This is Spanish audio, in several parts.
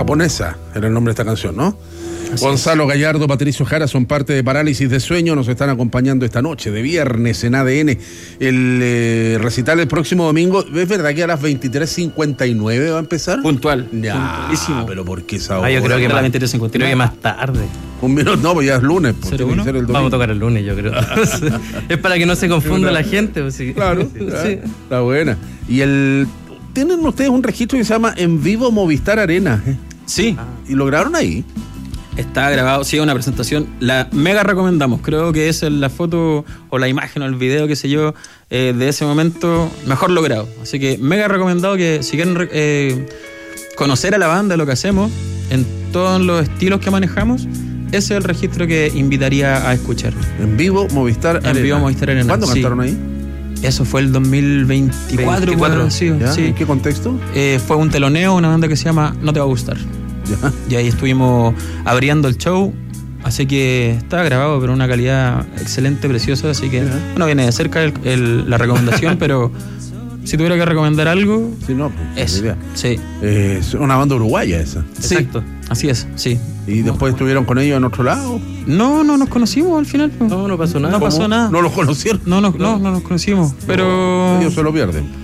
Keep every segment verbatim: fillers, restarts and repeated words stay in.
Japonesa era el nombre de esta canción, ¿no? Así Gonzalo es. Gallardo, Patricio Jara son parte de Parálisis de Sueño, nos están acompañando esta noche de viernes en A D N. El eh, recital el próximo domingo, ¿es verdad que a las veintitrés cincuenta y nueve va a empezar? Puntual. Ya, pero ¿por qué esa hora? Ah, yo creo que más, veintitrés cincuenta y nueve. Creo que más tarde. Un minuto, no, pues ya es lunes. Pues, tiene que ser el Vamos a tocar el lunes, yo creo. Es para que no se confunda la gente. Pues, sí. Claro, sí. Está buena. Y el... ¿Tienen ustedes un registro que se llama En Vivo Movistar Arena? ¿eh? Sí. Ah. ¿Y lo grabaron ahí? Está grabado, sí, una presentación. La mega recomendamos. Creo que es la foto o la imagen o el video, qué sé yo, eh, de ese momento mejor logrado. Así que mega recomendado que si quieren eh, conocer a la banda, lo que hacemos, en todos los estilos que manejamos, ese es el registro que invitaría a escuchar. En Vivo Movistar Arena. En Vivo Movistar Arena. ¿Cuándo sí. cantaron ahí? Eso fue el dos mil veinticuatro. veinticuatro. Sí, sí. ¿En qué contexto? Eh, fue un teloneo, una banda que se llama No Te Va a Gustar. Ya. Y ahí estuvimos abriendo el show, así que está grabado pero una calidad excelente, preciosa, así que ya. No viene de cerca el, el, la recomendación, pero si tuviera que recomendar algo, sí, no, pues, es, sí. Eh, es una banda uruguaya esa. Sí, exacto, así es, sí. ¿Y después estuvieron con ellos en otro lado? No, no nos conocimos al final. Pues. No, no pasó nada. No pasó ¿Cómo? nada. ¿No los conocieron? No, no, no, no nos conocimos, pero... No, ellos se lo pierden.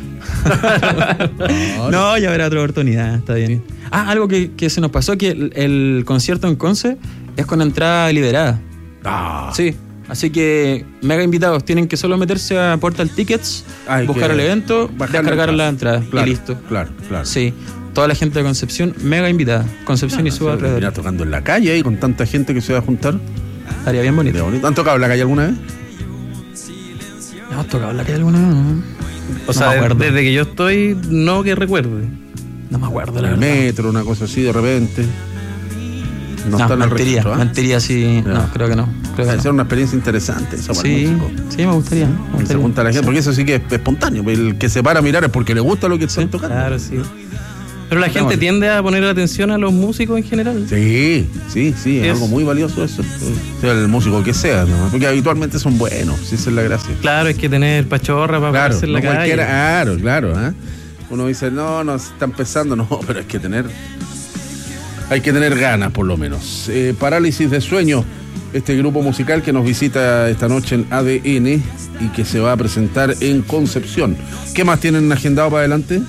No, ya habrá otra oportunidad, está bien. Ah, algo que, que se nos pasó, que el, el concierto en Conce es con entrada liberada. Ah. Sí, así que mega invitados, tienen que solo meterse a Portal Tickets, Ay, buscar el evento, descargar la entrada claro, y listo. Claro, claro. Sí, toda la gente de Concepción, mega invitada. Concepción no, y su alrededor. Mira, tocando en la calle ahí con tanta gente que se va a juntar. Estaría bien bonito. bonito. ¿Han tocado en la calle alguna vez? ¿No has tocado en la calle alguna vez? No. O sea, no de, desde que yo estoy, no que recuerde. No me acuerdo, la verdad. En el metro, una cosa así, de repente. No, no está en el registro, ¿eh? Mentiría, sí. Ya. No, creo que no. Creo que Debe no. ser una experiencia interesante esa para sí, el músico. Sí, me gustaría. Me gustaría. Se junta la gente, sí. Porque eso sí que es espontáneo. El que se para a mirar es porque le gusta lo que están sí, tocando. Claro, sí. Pero la gente Estamos tiende a poner atención a los músicos en general. Sí, sí, sí, es, es algo muy valioso eso. Sea el músico que sea, ¿no? Porque habitualmente son buenos, si esa es la gracia. Claro, hay que tener pachorra para claro, hacer la no calle. Claro, claro. ¿eh? Uno dice, no, no, está empezando, no, pero hay que tener, hay que tener ganas por lo menos. Eh, Parálisis de Sueño, este grupo musical que nos visita esta noche en A D N y que se va a presentar en Concepción. ¿Qué más tienen agendado para adelante?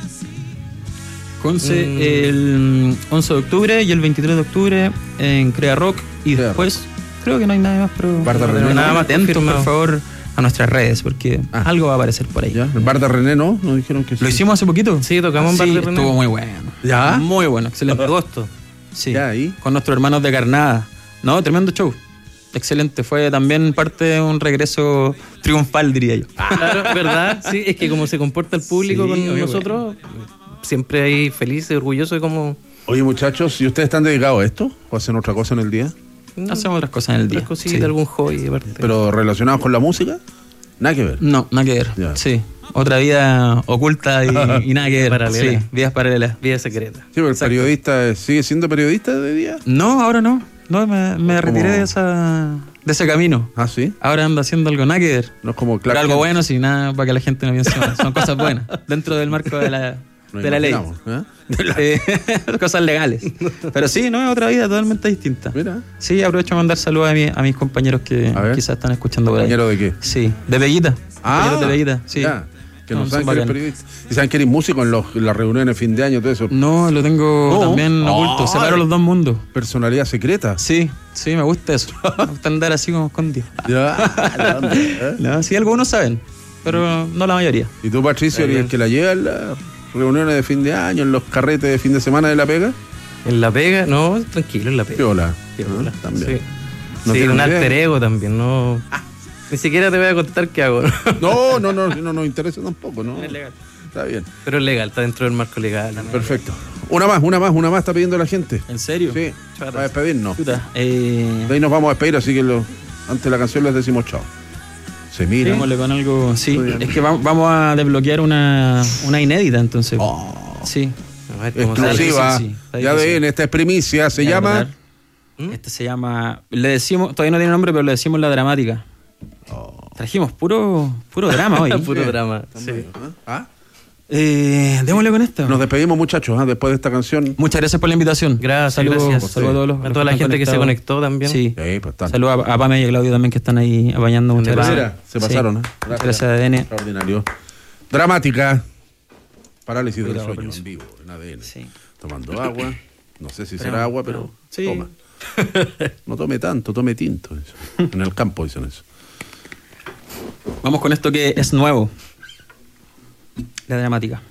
Conce mm. el once de octubre y el veintitrés de octubre en Crea Rock y Crea después Rock. Creo que no hay nada más, pero, pero René, nada más atentos por favor a nuestras redes porque ah. algo va a aparecer por ahí. ¿Ya? El Bar de René, ¿no? Nos dijeron que sí. Lo hicimos hace poquito. Sí, tocamos ah, en sí, Bar de René. Estuvo muy bueno. ¿Ya? Muy bueno, excelente. Agosto. Sí. ¿Ya ahí? Con nuestros hermanos de Carnada. No, tremendo show. Excelente, fue también parte de un regreso triunfal, diría yo. Claro, ¿verdad? Sí, es que como se comporta el público sí, con oye, nosotros, bueno. Siempre ahí feliz y orgulloso de cómo... Oye, muchachos, ¿y ustedes están dedicados a esto? ¿O hacen otra cosa en el día? No, hacemos otras cosas en el día. Otras cositas, sí. Algún hobby aparte. ¿Pero relacionados con la música? Nada que ver. No, nada que ver. Ya. Sí. Otra vida oculta y, y nada que ver. Paralela. Sí, vidas paralelas. Vida secreta. Sí, pero el Exacto. periodista, ¿sigue siendo periodista de día? No, ahora no. No, me, me retiré de esa de ese camino. ¿Ah, sí? Ahora ando haciendo algo nada que ver. No es como Clark Pero algo bueno, sin nada para que la gente no piense mal. Son cosas buenas. Dentro del marco de la... No de la ley. ¿Eh? De la... Eh, cosas legales. Pero sí, no es otra vida totalmente distinta. Mira. Sí, aprovecho a mandar saludos a, mi, a mis compañeros que quizás están escuchando por ahí. ¿Compañeros de qué? Sí, de Peguita. Ah, compañeros de Peguita, sí. Ya. Que no, no saben que eres periodista. ¿Y saben que eres músico en, los, en las reuniones de fin de año todo eso? No, lo tengo no. también oh, oculto. Separo los dos mundos. ¿Personalidad secreta? Sí, sí, me gusta eso. Me gusta andar así como escondido. Ya. ¿Eh? No, sí, algunos saben, pero no la mayoría. ¿Y tú, Patricio, eres el que la lleva en las reuniones de fin de año, en los carretes de fin de semana de la pega? En la pega, no, tranquilo, en la pega. Piola. Piola, ¿Ah? También. Sí, ¿No sí un idea? alter ego también, no... Ah. Ni siquiera te voy a contar qué hago. No, no, no, no nos interesa tampoco, ¿no? Es legal. Está bien. Pero es legal, está dentro del marco legal. ¿No? Perfecto. Una más, una más, una más está pidiendo la gente. ¿En serio? Sí, para despedirnos. Eh... De ahí nos vamos a despedir, así que lo, antes de la canción les decimos chao. Se mira. Démosle con algo. Sí, es que va, vamos a desbloquear una, una inédita, entonces. Oh. Sí. A ver, ¿cómo exclusiva. Sí, sí. Ya ven, esta es primicia. Se llama. ¿Mm? Este se llama. Le decimos, todavía no tiene nombre, pero le decimos La Dramática. Oh. Trajimos puro, puro drama hoy. Puro drama. Sí. ¿Ah? Eh, démosle con esto. Nos despedimos, muchachos, ¿eh? Después de esta canción. Muchas gracias por la invitación. Gracias, saludos, gracias. saludos a todos los, a toda la gente que se conectó también. Sí. Sí, pues, saludos a, a Pame y a Claudio también que están ahí apañando. Muchas gracias. Mira, se pasaron, ¿eh? Gracias. Muchas gracias a D N. Extraordinario. Dramática. Parálisis del Cuidado, sueño permiso. en vivo, en A D N. Sí. Tomando agua. No sé si Pero, será agua, pero sí. toma. No tome tanto, tome tinto. Eso. En el campo dicen eso. Vamos con esto que es nuevo. La dramática.